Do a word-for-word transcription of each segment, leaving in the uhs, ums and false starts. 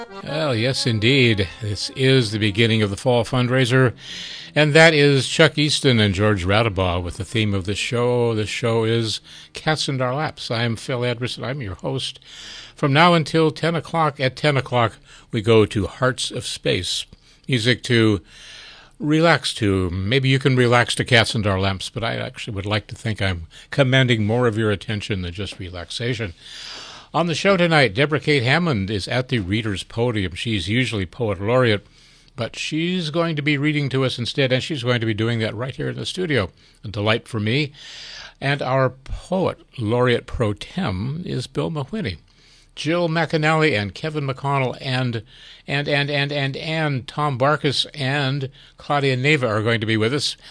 Well, yes, indeed. This is the beginning of the fall fundraiser, and that is Chuck Easton and George Radabaugh with the theme of the show. The show is Cats in Our Laps. I'm Phil Anderson. I'm your host. From now until ten o'clock, at ten o'clock, we go to Hearts of Space. Music to relax to. Maybe you can relax to Cats and Our Lamps, but I actually would like to think I'm commanding more of your attention than just relaxation. On the show tonight, Deborah Kate Hammond is at the reader's podium. She's usually poet laureate, but she's going to be reading to us instead, and she's going to be doing that right here in the studio. A delight for me. And our poet laureate pro tem is Bill Mahoney. Jill McAnally and Kevin McConnell and and and and and and Tom Barkas and Claudia Neva are going to be with us.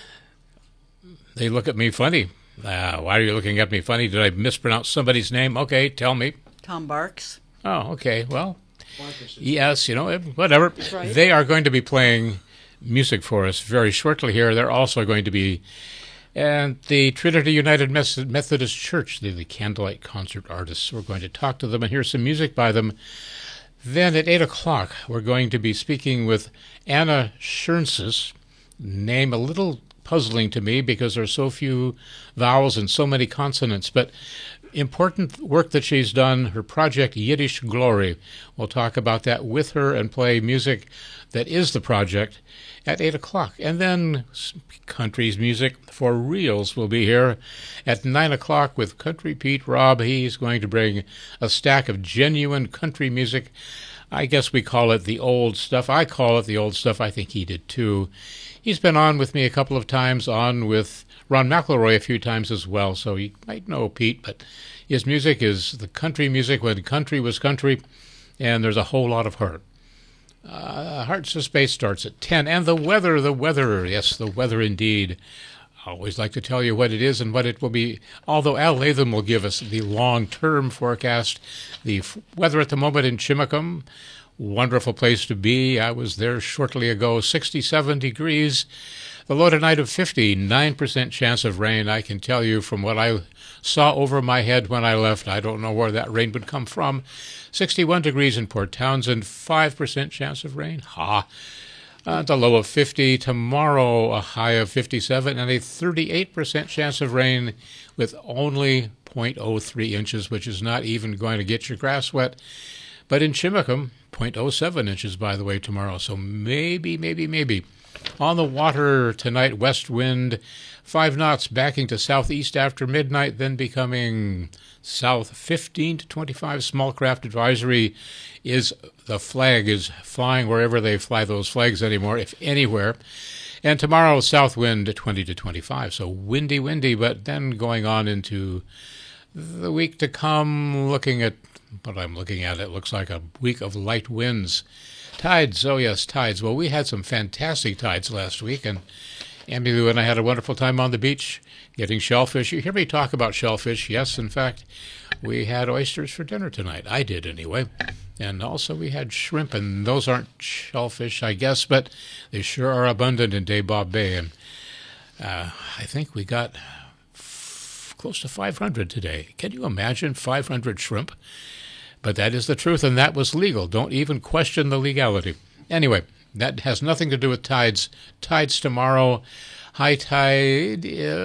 They look at me funny. Uh, why are you looking at me funny? Did I mispronounce somebody's name? Okay, tell me. Tom Barks. Oh, okay. Well, yes, you know, whatever. Right. They are going to be playing music for us very shortly here. They're also going to be at the Trinity United Methodist Church, the, the Candlelight Concert Artists. We're going to talk to them and hear some music by them. Then at eight o'clock, we're going to be speaking with Anna Schoensis, name a little puzzling to me because there are so few vowels and so many consonants, but important work that she's done, her project Yiddish Glory. We'll talk about that with her and play music that is the project at eight o'clock. And then country's music for reals will be here at nine o'clock with Country Pete Robb. He's going to bring a stack of genuine country music. I guess we call it the old stuff. I call it the old stuff. I think he did too. He's been on with me a couple of times, on with Ron McElroy a few times as well, so you might know Pete, but his music is the country music when country was country, and there's a whole lot of heart. Uh, Hearts of Space starts at ten, and the weather, the weather, yes, the weather indeed. I always like to tell you what it is and what it will be, although Al Latham will give us the long-term forecast. The f- weather at the moment in Chimacum, wonderful place to be. I was there shortly ago, sixty-seven degrees. The low tonight of fifty-nine percent chance of rain. I can tell you from what I saw over my head when I left, I don't know where that rain would come from. sixty-one degrees in Port Townsend, five percent chance of rain. Ha! Uh, the low of fifty. Tomorrow, a high of fifty-seven and a thirty-eight percent chance of rain with only zero point zero three inches, which is not even going to get your grass wet. But in Chimacum, zero point zero seven inches, by the way, tomorrow. So maybe, maybe, maybe. On the water tonight, west wind, five knots backing to southeast after midnight, then becoming south fifteen to twenty-five. Small craft advisory is, the flag is flying wherever they fly those flags anymore, if anywhere. And tomorrow, south wind twenty to twenty-five. So windy, windy, but then going on into the week to come, looking at what I'm looking at, it looks like a week of light winds. Tides, oh yes, tides. Well, we had some fantastic tides last week, and Amy Lou and I had a wonderful time on the beach getting shellfish. You hear me talk about shellfish? Yes, in fact, we had oysters for dinner tonight. I did anyway. And also we had shrimp, and those aren't shellfish, I guess, but they sure are abundant in Daybob Bay. And uh, I think we got f- close to five hundred today. Can you imagine five hundred shrimp? But that is the truth, and that was legal. Don't even question the legality. Anyway, that has nothing to do with tides. Tides tomorrow. High tide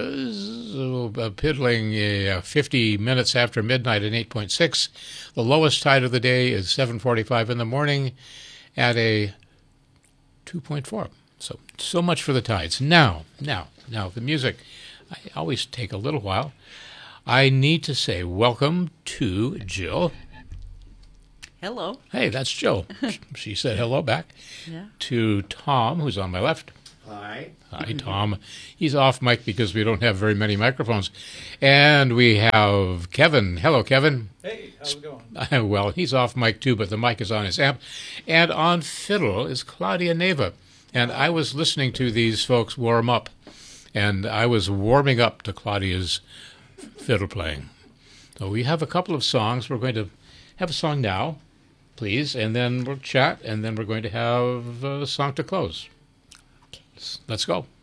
is uh, piddling uh, fifty minutes after midnight at eight point six. The lowest tide of the day is seven forty-five in the morning at a two point four. So, so much for the tides. Now, now, now, the music. I always take a little while. I need to say welcome to Jill. Hello. Hey, that's Jill. She said hello back. Yeah. To Tom, who's on my left. Hi. Hi, Tom. He's off mic because we don't have very many microphones. And we have Kevin. Hello, Kevin. Hey, how's it going? Well, he's off mic too, but the mic is on his amp. And on fiddle is Claudia Neva. And I was listening to these folks warm up, and I was warming up to Claudia's fiddle playing. So we have a couple of songs. We're going to have a song now, please, and then we'll chat, and then we're going to have a song to close. Let's go.